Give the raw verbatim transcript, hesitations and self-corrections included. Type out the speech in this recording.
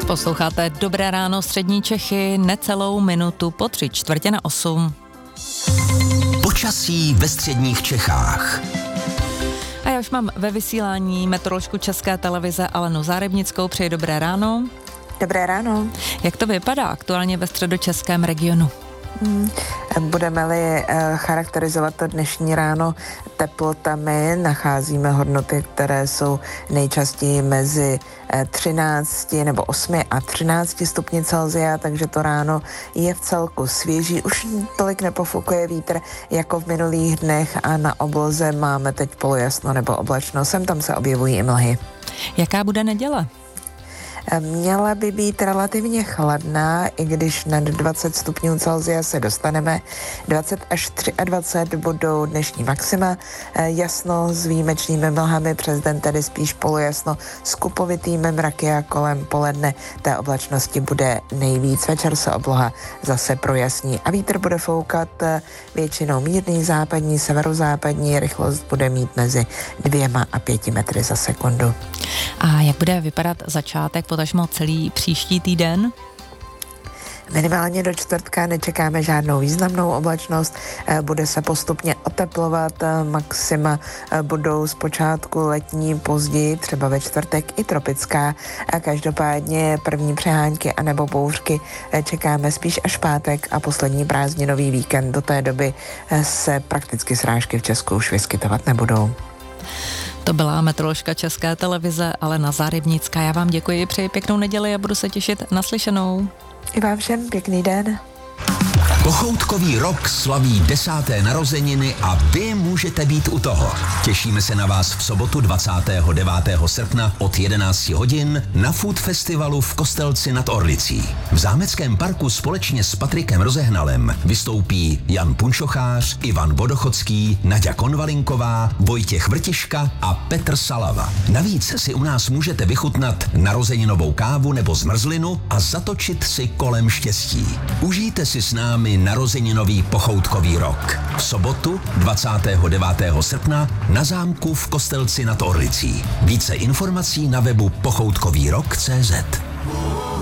Posloucháte Dobré ráno střední Čechy, necelou minutu po tři čtvrtě na osm. Počasí ve středních Čechách. A já už mám ve vysílání meteoroložku České televize Alenu Zárebnickou. Přeji dobré ráno. Dobré ráno. Jak to vypadá aktuálně ve středočeském regionu? Hmm. Budeme-li charakterizovat to dnešní ráno teplotami, nacházíme hodnoty, které jsou nejčastěji mezi třinácti nebo osmi a třinácti stupni Celsia, takže to ráno je v celku svěží. Už tolik nepofukuje vítr jako v minulých dnech a na obloze máme teď polojasno nebo oblačno. Sem tam se objevují i mlhy. Jaká bude neděle? Měla by být relativně chladná, i když nad dvacet stupňů Celsia se dostaneme. dvacet až dvacet tři budou dnešní maxima. Jasno s výjimečnými mlhami, přes den tedy spíš polojasno s kupovitými mraky a kolem poledne té oblačnosti bude nejvíc. Večer se obloha zase projasní a vítr bude foukat většinou mírný západní, severozápadní, rychlost bude mít mezi dvěma a pěti metry za sekundu. A jak bude vypadat začátek, potažmo celý příští týden? Minimálně do čtvrtka nečekáme žádnou významnou oblačnost, bude se postupně oteplovat, maxima budou zpočátku letní, později, třeba ve čtvrtek i tropická a každopádně první přehánky anebo bouřky čekáme spíš až pátek a poslední prázdninový víkend. Do té doby se prakticky srážky v Česku už vyskytovat nebudou. To byla meteoroložka České televize Alena Zárebnická. Já vám děkuji, přeji pěknou neděli a budu se těšit na slyšenou. I vám všem pěkný den. Pochoutkový rok slaví desáté narozeniny a vy můžete být u toho. Těšíme se na vás v sobotu dvacátého devátého srpna od jedenácti hodin na Food Festivalu v Kostelci nad Orlicí. V Zámeckém parku společně s Patrikem Rozehnalem vystoupí Jan Punčochář, Ivan Vodochodský, Naďa Konvalinková, Vojtěch Vrtiška a Petr Salava. Navíc si u nás můžete vychutnat narozeninovou kávu nebo zmrzlinu a zatočit si kolem štěstí. Užijte si s námi narozeninový pochoutkový rok. V sobotu dvacátého devátého srpna na zámku v Kostelci nad Orlicí. Více informací na webu pochoutkový rok tečka cé zet.